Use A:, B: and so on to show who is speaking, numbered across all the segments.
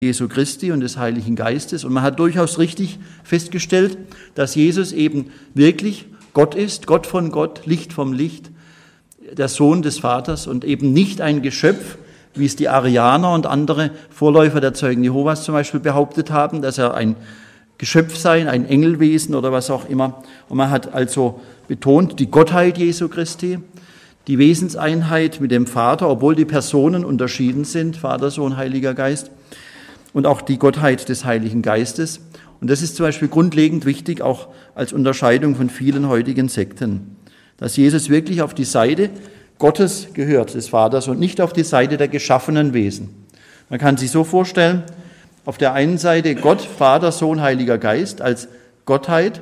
A: Jesu Christi und des Heiligen Geistes. Und man hat durchaus richtig festgestellt, dass Jesus eben wirklich Gott ist, Gott von Gott, Licht vom Licht, der Sohn des Vaters und eben nicht ein Geschöpf, wie es die Arianer und andere Vorläufer der Zeugen Jehovas zum Beispiel behauptet haben, dass er ein Geschöpf sei, ein Engelwesen oder was auch immer. Und man hat also betont die Gottheit Jesu Christi, die Wesenseinheit mit dem Vater, obwohl die Personen unterschieden sind, Vater, Sohn, Heiliger Geist, und auch die Gottheit des Heiligen Geistes. Und das ist zum Beispiel grundlegend wichtig, auch als Unterscheidung von vielen heutigen Sekten, dass Jesus wirklich auf die Seite Gottes gehört, des Vaters, und nicht auf die Seite der geschaffenen Wesen. Man kann sich so vorstellen, auf der einen Seite Gott, Vater, Sohn, Heiliger Geist als Gottheit,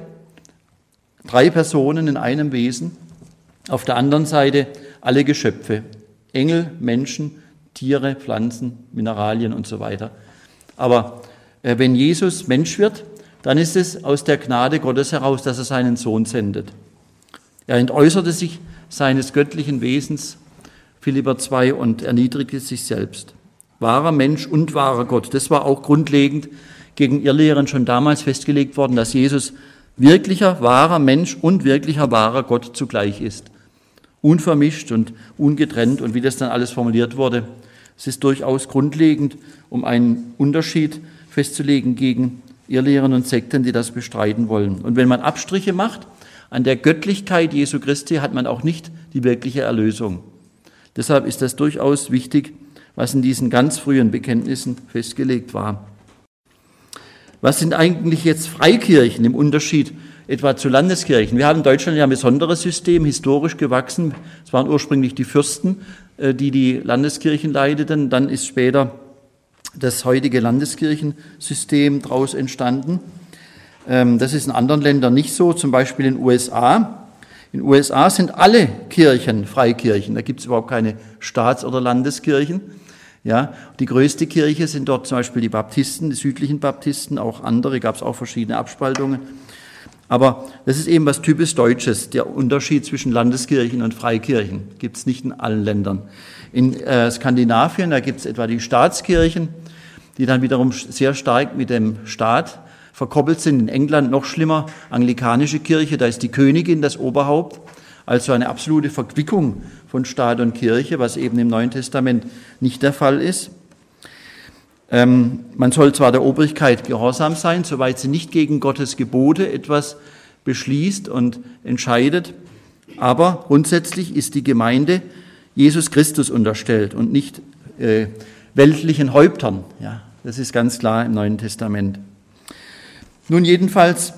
A: 3 Personen in einem Wesen, auf der anderen Seite alle Geschöpfe, Engel, Menschen, Tiere, Pflanzen, Mineralien und so weiter. Aber wenn Jesus Mensch wird, dann ist es aus der Gnade Gottes heraus, dass er seinen Sohn sendet. Er entäußerte sich seines göttlichen Wesens, Philipper 2, und erniedrigte sich selbst. Wahrer Mensch und wahrer Gott. Das war auch grundlegend gegen Irrlehren schon damals festgelegt worden, dass Jesus wirklicher, wahrer Mensch und wirklicher, wahrer Gott zugleich ist. Unvermischt und ungetrennt, und wie das dann alles formuliert wurde, es ist durchaus grundlegend, um einen Unterschied festzulegen gegen Irrlehren und Sekten, die das bestreiten wollen. Und wenn man Abstriche macht an der Göttlichkeit Jesu Christi, hat man auch nicht die wirkliche Erlösung. Deshalb ist das durchaus wichtig, was in diesen ganz frühen Bekenntnissen festgelegt war. Was sind eigentlich jetzt Freikirchen im Unterschied etwa zu Landeskirchen? Wir haben in Deutschland ja ein besonderes System, historisch gewachsen. Es waren ursprünglich die Fürsten, die die Landeskirchen leiteten. Dann ist später das heutige Landeskirchensystem daraus entstanden. Das ist in anderen Ländern nicht so, zum Beispiel in den USA. In den USA sind alle Kirchen Freikirchen, da gibt es überhaupt keine Staats- oder Landeskirchen. Ja, die größte Kirche sind dort zum Beispiel die Baptisten, die südlichen Baptisten, auch andere, gab es auch verschiedene Abspaltungen. Aber das ist eben was typisch Deutsches, der Unterschied zwischen Landeskirchen und Freikirchen gibt es nicht in allen Ländern. In Skandinavien, da gibt es etwa die Staatskirchen, die dann wiederum sehr stark mit dem Staat verkoppelt sind. In England noch schlimmer, anglikanische Kirche, da ist die Königin das Oberhaupt, also eine absolute Verquickung von Staat und Kirche, was eben im Neuen Testament nicht der Fall ist. Man soll zwar der Obrigkeit gehorsam sein, soweit sie nicht gegen Gottes Gebote etwas beschließt und entscheidet, aber grundsätzlich ist die Gemeinde Jesus Christus unterstellt und nicht weltlichen Häuptern. Ja, das ist ganz klar im Neuen Testament. Nun jedenfalls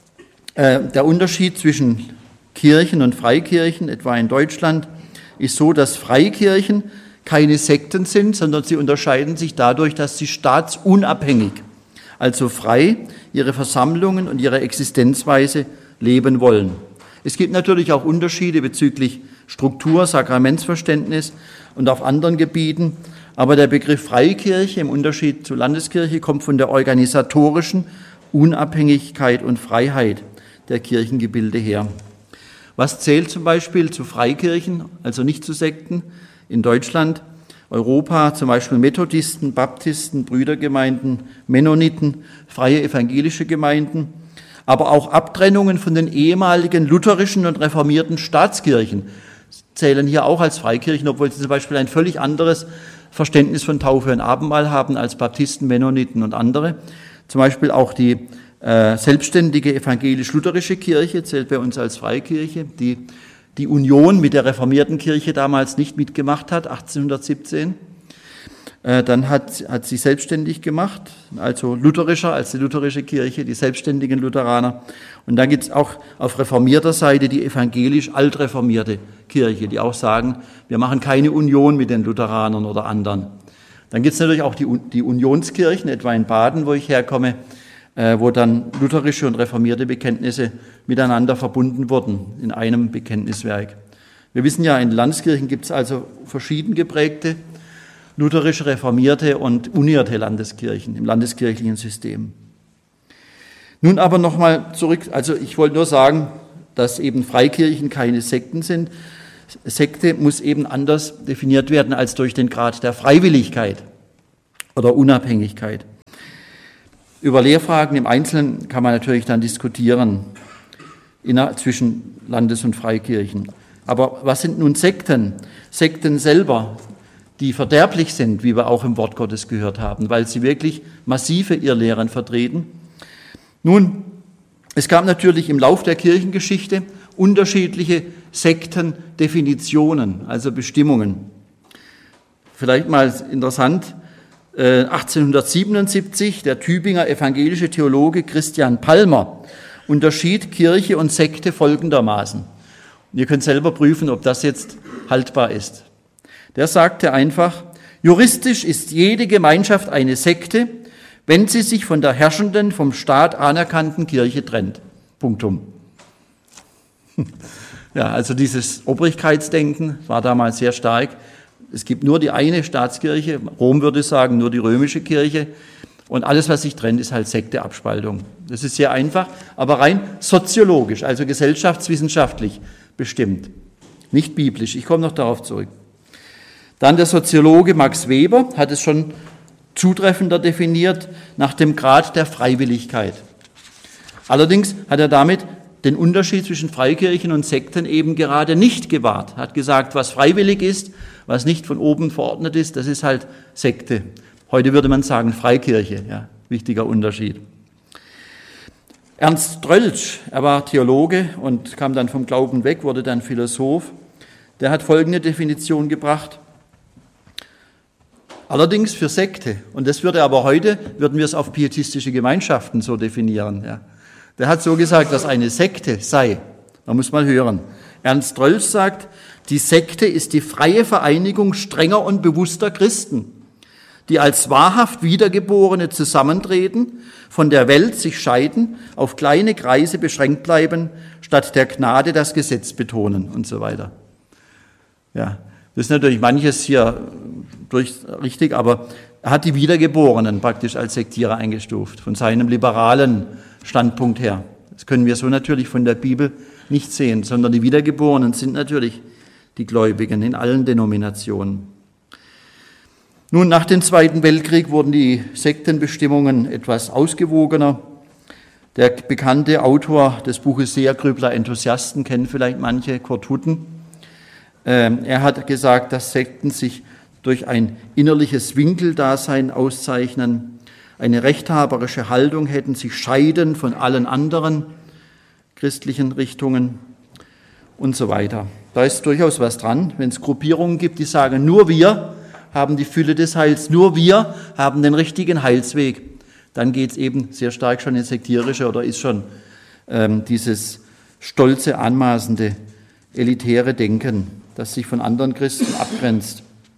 A: der Unterschied zwischen Kirchen und Freikirchen, etwa in Deutschland, ist so, dass Freikirchen keine Sekten sind, sondern sie unterscheiden sich dadurch, dass sie staatsunabhängig, also frei, ihre Versammlungen und ihre Existenzweise leben wollen. Es gibt natürlich auch Unterschiede bezüglich Struktur, Sakramentsverständnis und auf anderen Gebieten, aber der Begriff Freikirche im Unterschied zur Landeskirche kommt von der organisatorischen Unabhängigkeit und Freiheit der Kirchengebilde her. Was zählt zum Beispiel zu Freikirchen, also nicht zu Sekten, in Deutschland, Europa, zum Beispiel Methodisten, Baptisten, Brüdergemeinden, Mennoniten, freie evangelische Gemeinden, aber auch Abtrennungen von den ehemaligen lutherischen und reformierten Staatskirchen zählen hier auch als Freikirchen, obwohl sie zum Beispiel ein völlig anderes Verständnis von Taufe und Abendmahl haben als Baptisten, Mennoniten und andere. Zum Beispiel auch die selbstständige evangelisch-lutherische Kirche zählt bei uns als Freikirche, die Union mit der reformierten Kirche damals nicht mitgemacht hat, 1817. Dann hat sie selbstständig gemacht, also lutherischer als die lutherische Kirche, die selbstständigen Lutheraner. Und dann gibt es auch auf reformierter Seite die evangelisch-altreformierte Kirche, die auch sagen, wir machen keine Union mit den Lutheranern oder anderen. Dann gibt es natürlich auch die Unionskirchen, etwa in Baden, wo ich herkomme, wo dann lutherische und reformierte Bekenntnisse miteinander verbunden wurden in einem Bekenntniswerk. Wir wissen ja, in Landeskirchen gibt es also verschieden geprägte lutherische, reformierte und unierte Landeskirchen im landeskirchlichen System. Nun aber nochmal zurück, also ich wollte nur sagen, dass eben Freikirchen keine Sekten sind. Sekte muss eben anders definiert werden als durch den Grad der Freiwilligkeit oder Unabhängigkeit. Über Lehrfragen im Einzelnen kann man natürlich dann diskutieren zwischen Landes- und Freikirchen. Aber was sind nun Sekten? Sekten selber, die verderblich sind, wie wir auch im Wort Gottes gehört haben, weil sie wirklich massive Irrlehren vertreten. Nun, es gab natürlich im Lauf der Kirchengeschichte unterschiedliche Sektendefinitionen, also Bestimmungen. Vielleicht mal interessant, 1877, der Tübinger evangelische Theologe Christian Palmer unterschied Kirche und Sekte folgendermaßen. Und ihr könnt selber prüfen, ob das jetzt haltbar ist. Der sagte einfach, juristisch ist jede Gemeinschaft eine Sekte, wenn sie sich von der herrschenden, vom Staat anerkannten Kirche trennt. Punktum. Ja, also dieses Obrigkeitsdenken war damals sehr stark. Es gibt nur die eine Staatskirche, Rom würde sagen, nur die römische Kirche. Und alles, was sich trennt, ist halt Sekte, Abspaltung. Das ist sehr einfach, aber rein soziologisch, also gesellschaftswissenschaftlich bestimmt. Nicht biblisch. Ich komme noch darauf zurück. Dann der Soziologe Max Weber hat es schon zutreffender definiert nach dem Grad der Freiwilligkeit. Allerdings hat er damit den Unterschied zwischen Freikirchen und Sekten eben gerade nicht gewahrt. Er hat gesagt, was freiwillig ist, was nicht von oben verordnet ist, das ist halt Sekte. Heute würde man sagen Freikirche, ja, wichtiger Unterschied. Ernst Troeltsch, er war Theologe und kam dann vom Glauben weg, wurde dann Philosoph. Der hat folgende Definition gebracht. Allerdings für Sekte, und das würden wir es auf pietistische Gemeinschaften so definieren. Ja. Der hat so gesagt, dass eine Sekte sei. Man muss mal hören. Ernst Troeltsch sagt, die Sekte ist die freie Vereinigung strenger und bewusster Christen, die als wahrhaft Wiedergeborene zusammentreten, von der Welt sich scheiden, auf kleine Kreise beschränkt bleiben, statt der Gnade das Gesetz betonen und so weiter. Ja, das ist natürlich manches hier richtig, aber er hat die Wiedergeborenen praktisch als Sektierer eingestuft, von seinem liberalen Standpunkt her. Das können wir so natürlich von der Bibel nicht sehen, sondern die Wiedergeborenen sind natürlich die Gläubigen in allen Denominationen. Nun, nach dem Zweiten Weltkrieg wurden die Sektenbestimmungen etwas ausgewogener. Der bekannte Autor des Buches Sehergrübler Enthusiasten, kennen vielleicht manche, Kurt Hutten. Er hat gesagt, dass Sekten sich durch ein innerliches Winkeldasein auszeichnen, eine rechthaberische Haltung hätten, sich scheiden von allen anderen christlichen Richtungen und so weiter. Da ist durchaus was dran, wenn es Gruppierungen gibt, die sagen, nur wir haben die Fülle des Heils, nur wir haben den richtigen Heilsweg. Dann geht es eben sehr stark schon ins Sektierische oder ist schon dieses stolze, anmaßende, elitäre Denken, das sich von anderen Christen abgrenzt.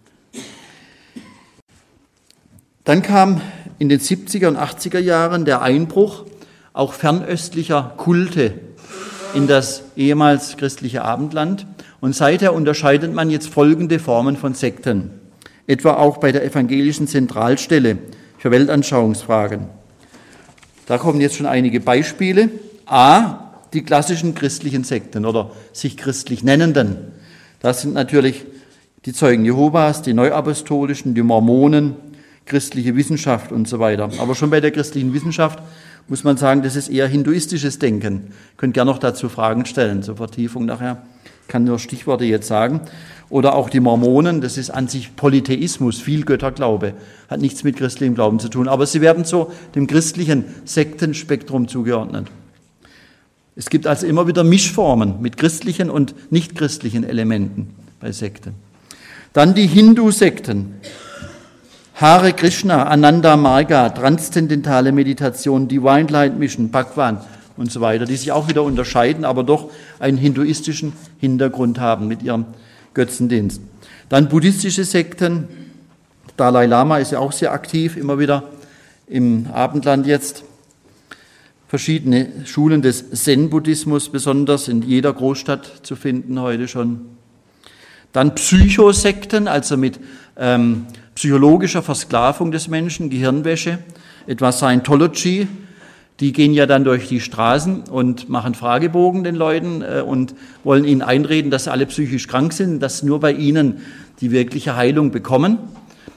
A: Dann kam in den 70er und 80er Jahren der Einbruch auch fernöstlicher Kulte in das ehemals christliche Abendland. Und seither unterscheidet man jetzt folgende Formen von Sekten, etwa auch bei der evangelischen Zentralstelle für Weltanschauungsfragen. Da kommen jetzt schon einige Beispiele. A, die klassischen christlichen Sekten oder sich christlich nennenden. Das sind natürlich die Zeugen Jehovas, die Neuapostolischen, die Mormonen, christliche Wissenschaft und so weiter. Aber schon bei der christlichen Wissenschaft muss man sagen, das ist eher hinduistisches Denken. Ihr könnt gerne noch dazu Fragen stellen, zur Vertiefung nachher. Ich kann nur Stichworte jetzt sagen. Oder auch die Mormonen, das ist an sich Polytheismus, Vielgötterglaube, hat nichts mit christlichem Glauben zu tun. Aber sie werden so dem christlichen Sektenspektrum zugeordnet. Es gibt also immer wieder Mischformen mit christlichen und nichtchristlichen Elementen bei Sekten. Dann die Hindu-Sekten. Hare Krishna, Ananda Marga, transzendentale Meditation, Divine Light Mission, Bhagwan und so weiter, die sich auch wieder unterscheiden, aber doch einen hinduistischen Hintergrund haben mit ihrem Götzendienst. Dann buddhistische Sekten, Dalai Lama ist ja auch sehr aktiv, immer wieder im Abendland jetzt. Verschiedene Schulen des Zen-Buddhismus, besonders in jeder Großstadt zu finden heute schon. Dann Psychosekten, also mit psychologischer Versklavung des Menschen, Gehirnwäsche, etwa Scientology, die gehen ja dann durch die Straßen und machen Fragebogen den Leuten und wollen ihnen einreden, dass sie alle psychisch krank sind, dass nur bei ihnen die wirkliche Heilung bekommen.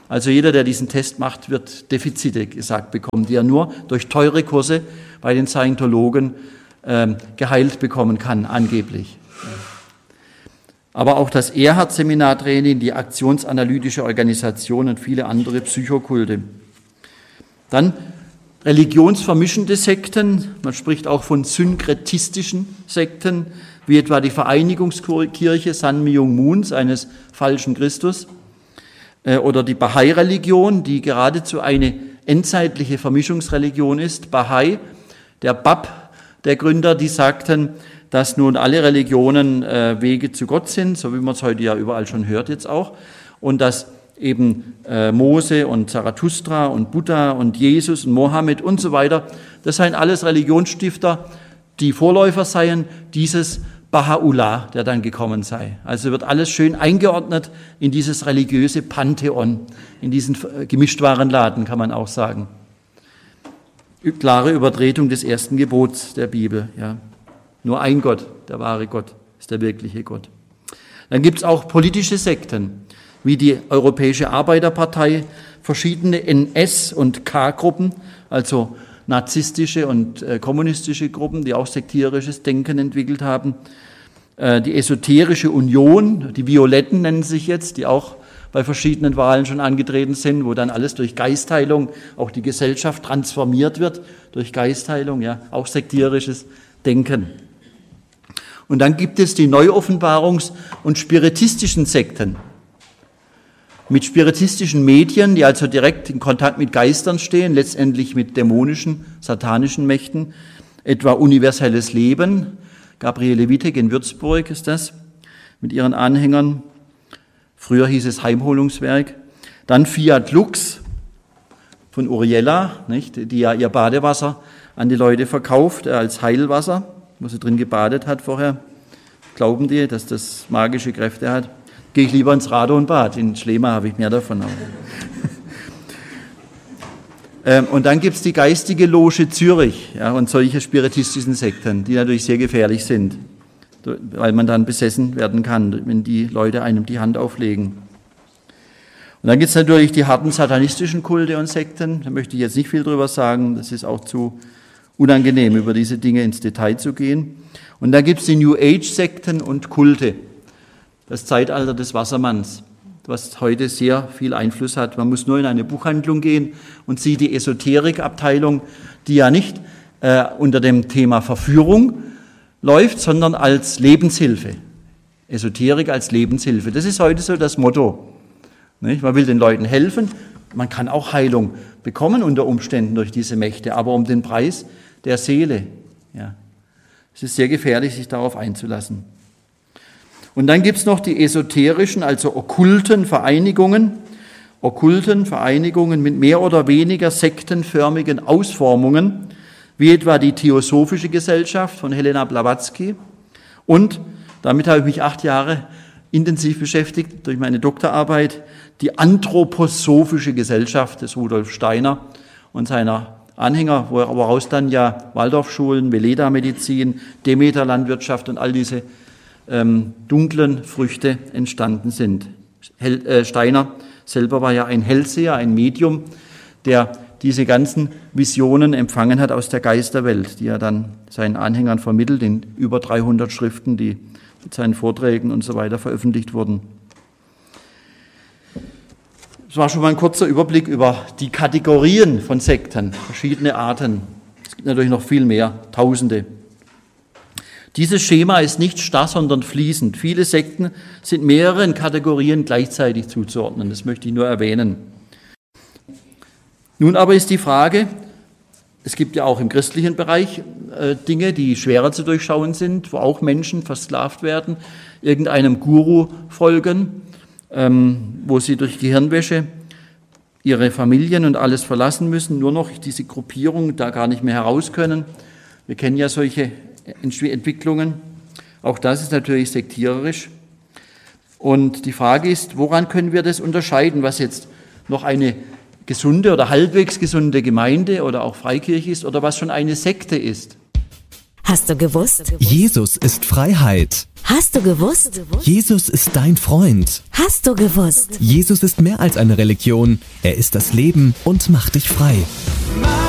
A: Also jeder, der diesen Test macht, wird Defizite gesagt bekommen, die er nur durch teure Kurse bei den Scientologen geheilt bekommen kann, angeblich. Aber auch das Erhard-Seminartraining, die Aktionsanalytische Organisation und viele andere Psychokulte. Dann religionsvermischende Sekten, man spricht auch von synkretistischen Sekten, wie etwa die Vereinigungskirche Sun Myung Moons, eines falschen Christus, oder die Bahai-Religion, die geradezu eine endzeitliche Vermischungsreligion ist. Bahai, der Bab, der Gründer, die sagten, dass nun alle Religionen Wege zu Gott sind, so wie man es heute ja überall schon hört jetzt auch, und dass eben Mose und Zarathustra und Buddha und Jesus und Mohammed und so weiter, das seien alles Religionsstifter, die Vorläufer seien dieses Baha'u'llah, der dann gekommen sei. Also wird alles schön eingeordnet in dieses religiöse Pantheon, in diesen Gemischtwarenladen, kann man auch sagen. Klare Übertretung des ersten Gebots der Bibel. Ja. Nur ein Gott, der wahre Gott, ist der wirkliche Gott. Dann gibt es auch politische Sekten, wie die Europäische Arbeiterpartei, verschiedene NS- und K-Gruppen, also narzisstische und kommunistische Gruppen, die auch sektierisches Denken entwickelt haben. Die Esoterische Union, die Violetten nennen sich jetzt, die auch bei verschiedenen Wahlen schon angetreten sind, wo dann alles durch Geistheilung, auch die Gesellschaft transformiert wird durch Geistheilung, ja, auch sektierisches Denken. Und dann gibt es die Neuoffenbarungs- und spiritistischen Sekten. Mit spiritistischen Medien, die also direkt in Kontakt mit Geistern stehen, letztendlich mit dämonischen, satanischen Mächten, etwa Universelles Leben, Gabriele Wittek in Würzburg ist das, mit ihren Anhängern, früher hieß es Heimholungswerk, dann Fiat Lux von Uriella, nicht, die ja ihr Badewasser an die Leute verkauft als Heilwasser, wo sie drin gebadet hat vorher, glauben die, dass das magische Kräfte hat. Gehe ich lieber ins Radonbad. In Schlema habe ich mehr davon. Und dann gibt es die Geistige Loge Zürich, ja, und solche spiritistischen Sekten, die natürlich sehr gefährlich sind, weil man dann besessen werden kann, wenn die Leute einem die Hand auflegen. Und dann gibt es natürlich die harten satanistischen Kulte und Sekten. Da möchte ich jetzt nicht viel drüber sagen. Das ist auch zu unangenehm, über diese Dinge ins Detail zu gehen. Und dann gibt es die New Age-Sekten und Kulte. Das Zeitalter des Wassermanns, was heute sehr viel Einfluss hat. Man muss nur in eine Buchhandlung gehen und sieht die Esoterikabteilung, die ja nicht unter dem Thema Verführung läuft, sondern als Lebenshilfe. Esoterik als Lebenshilfe. Das ist heute so das Motto. Nicht? Man will den Leuten helfen. Man kann auch Heilung bekommen unter Umständen durch diese Mächte, aber um den Preis der Seele. Ja. Es ist sehr gefährlich, sich darauf einzulassen. Und dann gibt es noch die esoterischen, also okkulten Vereinigungen mit mehr oder weniger sektenförmigen Ausformungen, wie etwa die Theosophische Gesellschaft von Helena Blavatsky. Und damit habe ich mich 8 Jahre intensiv beschäftigt durch meine Doktorarbeit, die Anthroposophische Gesellschaft des Rudolf Steiner und seiner Anhänger, woraus dann ja Waldorfschulen, Veleda-Medizin, Demeter-Landwirtschaft und all diese dunklen Früchte entstanden sind. Steiner selber war ja ein Hellseher, ein Medium, der diese ganzen Visionen empfangen hat aus der Geisterwelt, die er dann seinen Anhängern vermittelt in über 300 Schriften, die mit seinen Vorträgen und so weiter veröffentlicht wurden. Das war schon mal ein kurzer Überblick über die Kategorien von Sekten, verschiedene Arten. Es gibt natürlich noch viel mehr, Tausende. Dieses Schema ist nicht starr, sondern fließend. Viele Sekten sind mehreren Kategorien gleichzeitig zuzuordnen. Das möchte ich nur erwähnen. Nun aber ist die Frage, es gibt ja auch im christlichen Bereich Dinge, die schwerer zu durchschauen sind, wo auch Menschen versklavt werden, irgendeinem Guru folgen, wo sie durch Gehirnwäsche ihre Familien und alles verlassen müssen, nur noch diese Gruppierung da gar nicht mehr heraus können. Wir kennen ja solche Entwicklungen. Auch das ist natürlich sektiererisch. Und die Frage ist, woran können wir das unterscheiden, was jetzt noch eine gesunde oder halbwegs gesunde Gemeinde oder auch Freikirche ist oder was schon eine Sekte ist?
B: Hast du gewusst?
C: Jesus ist Freiheit.
B: Hast du gewusst?
C: Jesus ist dein Freund.
B: Hast du gewusst?
C: Jesus ist mehr als eine Religion. Er ist das Leben und macht dich frei.